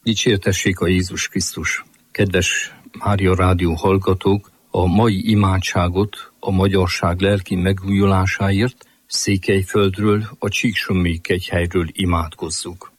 Dicsértessék a Jézus Krisztus! Kedves Mária Rádió hallgatók, a mai imádságot a magyarság lelki megújulásáért Székelyföldről, a Csíksomlyékhegyről imádkozzuk.